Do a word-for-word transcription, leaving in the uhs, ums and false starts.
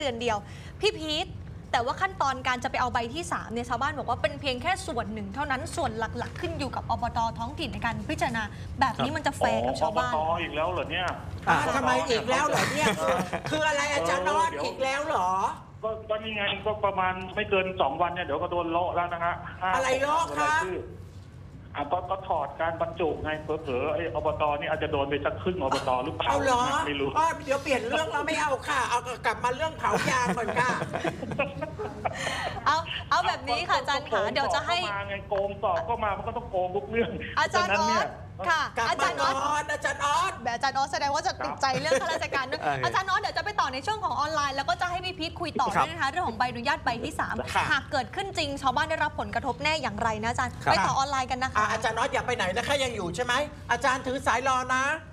เดือนเดียวพี่พีทแต่ว่าขั้นตอนการจะไปเอาใบที่สามเนี่ยชาวบ้านบอกว่าเป็นเพียงแค่ส่วนหนึ่งเท่านั้นส่วนหลักๆ ขึ้นอยู่กับอบตท้องถิ่นในการพิจารณาแบบนี้มันจะแฟร์กับชาวบ้านอบตอีกแล้วเหรอเนี่ยทำไมอีกแล้วเหรอเนี่ยคืออะไรอาจารย์นอดอีกแล้วเหรอก็ก็นี่ไงก็ประมาณไม่เกินสองวันเนี่ยเดี๋ยวก็โดนโละแล้วนะฮะอะไรโละครับอ่ะก็ก็ถอดการบรรจุไงเผลอๆไอ้อบตนี่อาจจะโดนไปสักครึ่งอบตหรือเปล่าเอาเหรอไม่รู้เดี๋ยวเปลี่ยนเรื่องเราไม่เอาค่ะเอากลับมาเรื่องเผายางก่อนค่ะเอาเอาแบบนี้ค่ะอาจารย์ค่ะเดี๋ยวจะให้มาไงโกงสอบก็มามันก็ต้องโกงทุกเรื่องอาจารย์ออสค่ะอาจารย์ออสอาจารย์ออสแบบอาจารย์ออสแสดงว่าจะติดใจเรื่องข้าราชการด้วยอาจารย์ออสเดี๋ยวจะไปต่อในช่วงของออนไลน์แล้วก็จะให้พี่พีทคุยต่อด้วยนะคะเรื่องของใบอนุญาตใบที่สามหากเกิดขึ้นจริงชาวบ้านได้รับผลกระทบแน่อย่างไรนะอาจารย์ไปต่อออนไลน์กันนะคะอาจารย์ออสอย่าไปไหนนะคะยังอยู่ใช่ไหมอาจารย์ถือสายรอนะ